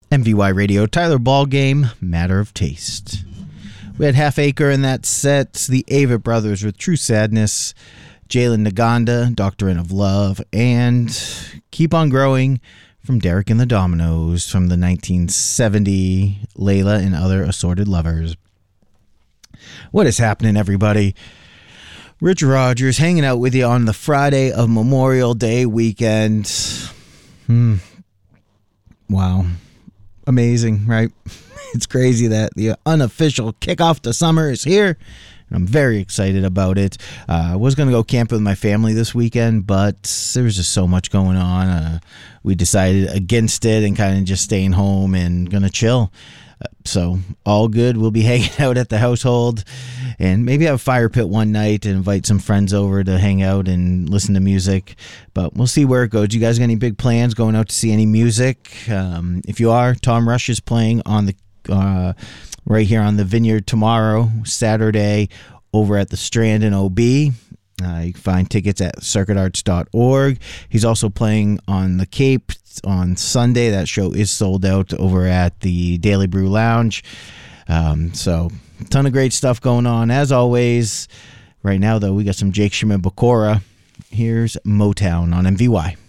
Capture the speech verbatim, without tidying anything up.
M V Y Radio, Tyler Ballgame, Matter of Taste. We had Half Acre in that set, the Avett Brothers with True Sadness, Jalen Naganda, Doctrine of Love, and Keep on Growing from Derek and the Dominoes from the nineteen seventy Layla and Other Assorted Lovers. What is happening, everybody? Rich Rogers hanging out with you on the Friday of Memorial Day weekend. Hmm. Wow. Amazing, right? It's crazy that the unofficial kickoff to summer is here. I'm very excited about it. Uh, I was going to go camping with my family this weekend, but there was just so much going on. Uh, we decided against it and kind of just staying home and going to chill. Uh, so all good. We'll be hanging out at the household and maybe have a fire pit one night and invite some friends over to hang out and listen to music. But we'll see where it goes. You guys got any big plans going out to see any music? Um, if you are, Tom Rush is playing on the uh, right here on the Vineyard tomorrow, Saturday, over at the Strand in O B. Uh, you can find tickets at circuit arts dot org. He's also playing on the Cape on Sunday. That show is sold out over at the Daily Brew Lounge. Um, so, a ton of great stuff going on. As always, right now, though, we got some Jake Shimabukora. Here's Motown on M V Y.